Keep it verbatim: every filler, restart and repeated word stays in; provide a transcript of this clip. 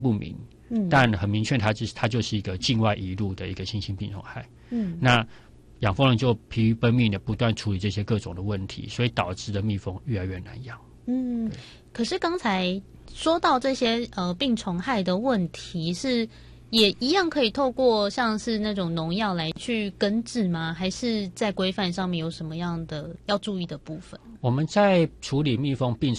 不明，嗯，但很明确它就是它就是一个境外移入的一个新型病虫害。嗯，那养蜂人就疲于奔命的不断处理这些各种的问题，所以导致的蜜蜂越来越难养。 嗯，可是刚才说到这些呃病虫害的问题，是也一样可以透过像是那种农药来去根治吗？还是在规范上面有什么样的要注意的部分？ 我们在处理蜜蜂病